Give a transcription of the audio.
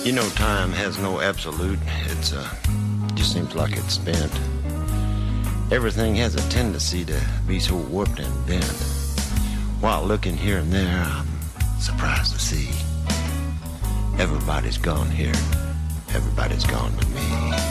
You know, time has no absolute. It's just seems like it's spent. Everything has a tendency to be so warped and bent. While looking here and there, I'm surprised to see everybody's gone here. Everybody's gone with me.